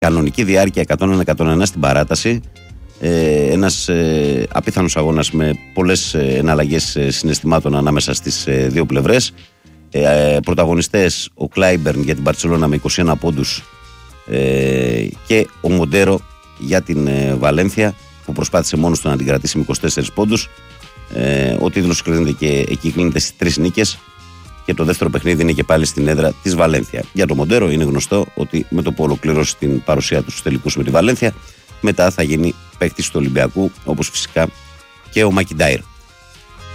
Κανονική διάρκεια 101-101 στην παράταση. Ένας απίθανος αγώνας με πολλές εναλλαγές συναισθημάτων ανάμεσα στις δύο πλευρές. Πρωταγωνιστές ο Κλάιμπερν για την Μπαρτσελόνα με 21 πόντους και ο Μοντέρο για την Βαλένθια που προσπάθησε μόνος του να την κρατήσει με 24 πόντους. Ο τίτλος κρίνεται και εκεί κλείνεται στις 3 νίκες και το δεύτερο παιχνίδι είναι και πάλι στην έδρα της Βαλένθια. Για τον Μοντέρο είναι γνωστό ότι με το που ολοκληρώσει την παρουσία του στους τελικούς με τη Βαλένθια, μετά θα γίνει παίκτης του Ολυμπιακού, όπως φυσικά και ο Μακιντάιρ.